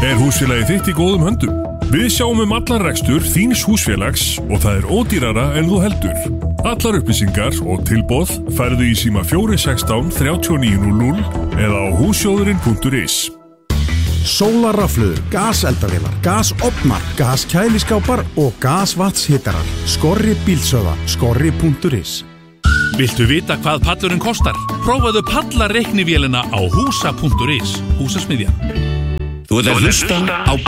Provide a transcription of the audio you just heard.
Er húsfélagið þitt í góðum höndum? Við sjáum allan rekstur þíns húsfélags og það ódýrara en þú heldur. Allar upplýsingar og tilboð færðu í síma 416 3900 eða á hússjóðurinn.is. Sólarrafluður, gaseldavélar, gasofnar, gaskæliskápar og gasvatnshitarar. Skorri bílsöða, skorri.is. Viltu vita hvað pallurinn kostar? Prófaðu pallarreiknivélina á húsa.is. Húsasmiðjan. Þú ert að hlusta á